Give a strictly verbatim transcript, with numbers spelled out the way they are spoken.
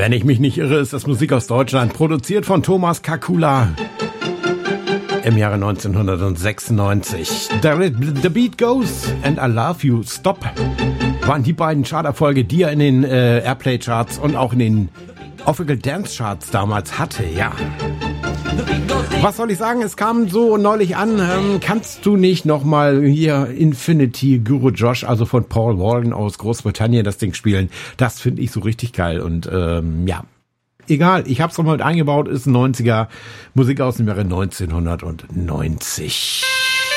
Wenn ich mich nicht irre, ist das Musik aus Deutschland, produziert von Thomas Kakula im Jahre neunzehnhundertsechsundneunzig. The Beat Goes and I Love You Stop waren die beiden Charterfolge, die er in den äh, Airplay-Charts und auch in den Official Dance Charts damals hatte, ja. Was soll ich sagen? Es kam so neulich an. Ähm, kannst du nicht nochmal hier Infinity Guru Josh, also von Paul Walden aus Großbritannien, das Ding spielen? Das finde ich so richtig geil. Und ähm, ja, egal. Ich habe es nochmal mit eingebaut. Ist ein neunziger Musik aus dem Jahre neunzehnhundertneunzig.